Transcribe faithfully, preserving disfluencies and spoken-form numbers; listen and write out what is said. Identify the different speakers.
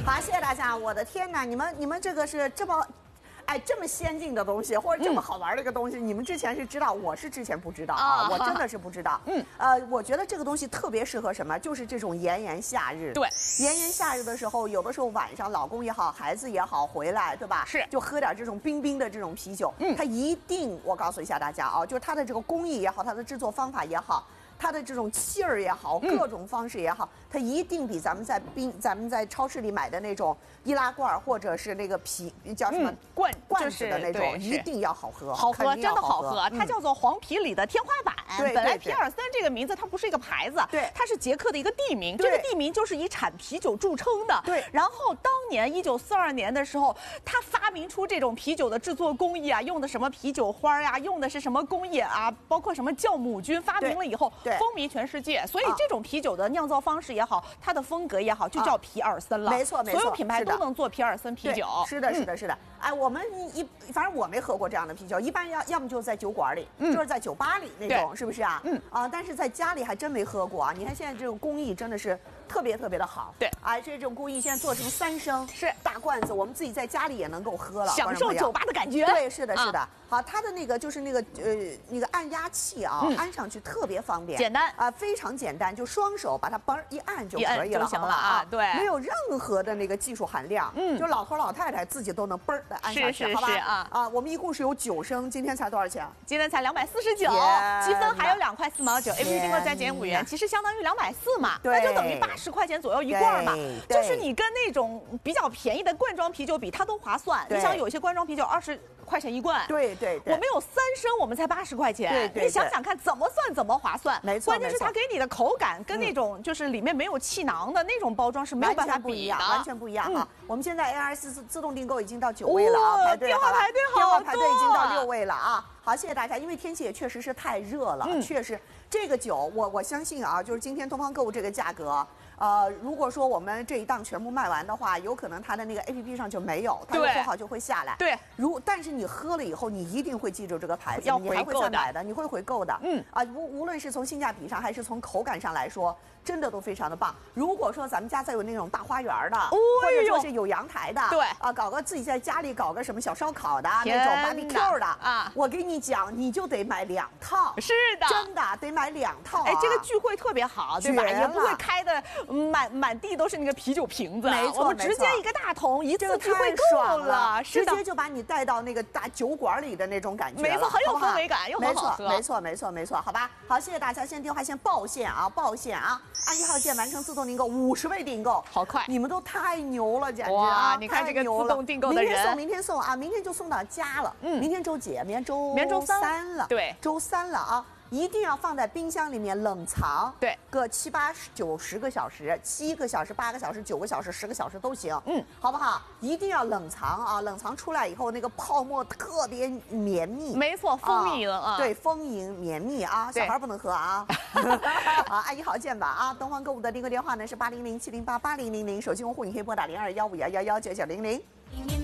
Speaker 1: 好，谢谢大家。我的天哪，你们你们这个是这么。 哎，这么先进的东西，或者这么好玩的一个东西，嗯、你们之前是知道，我是之前不知道啊，啊我真的是不知道。嗯，呃，我觉得这个东西特别适合什么？就是这种炎炎夏日。对，炎炎夏日的时候，有的时候晚上老公也好，孩子也好回来，对吧？是，就喝点这种冰冰的这种啤酒。嗯，它一定，我告诉一下大家啊，就是它的这个工艺也好，它的制作方法也好。 它的这种气儿也好，各种方式也好，嗯、它一定比咱们在冰、咱们在超市里买的那种易拉罐或者是那个啤叫什么、嗯、罐罐子的那种，一定要好喝。
Speaker 2: 好喝，真的好喝。嗯、它叫做黄皮里的天花板。
Speaker 1: 对，
Speaker 2: 本来皮尔森这个名字它不是一个牌子，对，它是捷克的一个地名。这个地名就是以产啤酒著称的。对。然后当年一九四二年的时候，他发明出这种啤酒的制作工艺啊，用的什么啤酒花呀、啊，用的是什么工艺啊，包括什么酵母菌，发明了以后，对，风靡全世界。 所以这种啤酒的酿造方式也好，它的风格也好，就叫皮尔森了。没错，没错，所有品牌都能做皮尔森啤酒。
Speaker 1: 是的，是的，是的。哎，我们一反正我没喝过这样的啤酒，一般要要么就是在酒馆里，就是在酒吧里那种，是不是啊？嗯啊，但是在家里还真没喝过啊。你看现在这种工艺真的是特别特别的好。对，哎，这种工艺现在做成三升，是大罐子，我们自己在家里也能够喝了，
Speaker 2: 享受酒吧的感觉。
Speaker 1: 对，是的，是的。好，它的那个就是那个呃那个按压器啊，安上去特别方便，简单啊，非常。 简单，就双手把它嘣一按就可以了，
Speaker 2: 行了啊，对，
Speaker 1: 没有任何的那个技术含量，嗯，就老头老太太自己都能嘣的按下去，好吧？啊啊，我们一共是有九升，今天才多少钱？
Speaker 2: 今天才两百四十九，积分还有两块四毛九 ，A P P 订购再减五元，其实相当于两百四嘛，那就等于八十块钱左右一罐嘛，就是你跟那种比较便宜的罐装啤酒比，它都划算。你想有些罐装啤酒二十块钱一罐，
Speaker 1: 对对，
Speaker 2: 我们有三升，我们才八十块钱，对对，你想想看怎么算怎么划算，没错，关键是它给你的口感跟那种就是里面没有气囊的那种包装是没有办法比的，
Speaker 1: 完全不一样啊！我们现在 A R S 自自动订购已经到九位了啊，排队
Speaker 2: 电话排队好，
Speaker 1: 电话排队已经到六位了啊！好，谢谢大家，因为天气也确实是太热了，确实这个酒我我相信啊，就是今天东方购物这个价格。 呃，如果说我们这一档全部卖完的话，有可能它的那个 A P P 上就没有，它的货号就会下来。对，如但是你喝了以后，你一定会记住这个牌子，你还会再买的，你会回购的。嗯啊，无无论是从性价比上还是从口感上来说，真的都非常的棒。如果说咱们家再有那种大花园的，或者说是有阳台的，对啊，搞个自己在家里搞个什么小烧烤的那种 B B Q 的啊，我给你讲，你就得买两套。是的，真的得买两套。
Speaker 2: 哎，这个聚会特别好，对吧？也不会开的。 满满地都是那个啤酒瓶子，没错，我们直接一个大桶，一次聚会够了，
Speaker 1: 直接就把你带到那个大酒馆里的那种感觉，
Speaker 2: 没错，很有氛围感，又很好喝，
Speaker 1: 没错，没错，没错，好吧，好，谢谢大家，现在电话线报线啊，报线啊，按一号键完成自动订购，五十位订购，
Speaker 2: 好快，
Speaker 1: 你们都太牛了，简直啊！
Speaker 2: 你看这个自动订购的人，
Speaker 1: 明天送，明天送啊，明天就送到家了，嗯，明天周几？明天周
Speaker 2: 明天周
Speaker 1: 三了，
Speaker 2: 对，
Speaker 1: 周三了啊。 一定要放在冰箱里面冷藏，对，个七八九十个小时，七个小时、八个小时、九个小时、十个小时都行，嗯，好不好？一定要冷藏啊！冷藏出来以后，那个泡沫特别绵密，
Speaker 2: 没错，丰盈啊，
Speaker 1: 对，丰盈绵密啊，小孩不能喝啊。好，按一号键吧啊！东方购物的订购电话呢是八零零七零八八零零零，手机用户你可以拨打零二幺五幺幺幺九九零零。